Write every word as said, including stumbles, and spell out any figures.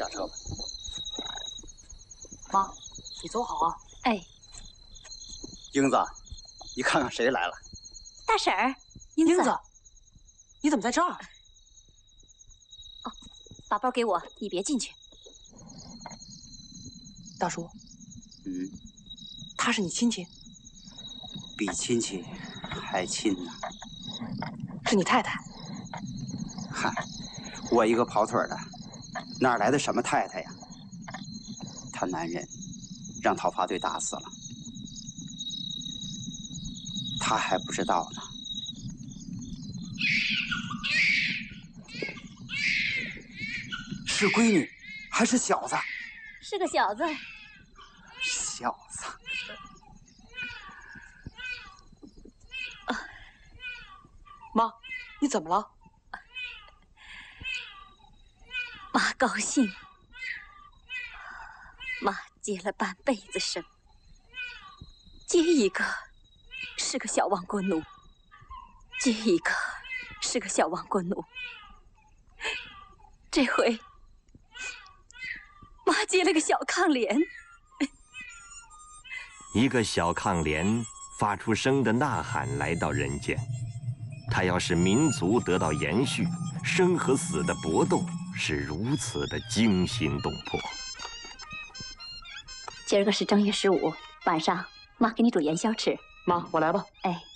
下车吧。 妈，你走好啊。 哎， 英子，你看看谁来了？ 大婶儿， 英子，英子，你怎么在这儿？哦， 把包给我，你别进去。 大叔， 嗯， 她是你亲戚？ 比亲戚还亲呢。 是你太太？ 嗨，我一个跑腿的，哪来的什么太太呀？她男人让讨伐队打死了，她还不知道呢。是闺女还是小子？ 是个小子。 小子。 妈，你怎么了？ 妈高兴，妈结了半辈子生，接一个是个小亡国奴，接一个是个小亡国奴。这回妈接了个小炕帘。 一个小炕帘发出声的呐喊来到人间。它要使民族得到延续，生和死的搏斗是如此的惊心动魄。 今儿个是正月十五，晚上妈给你煮元宵吃。 妈，我来吧。 哎。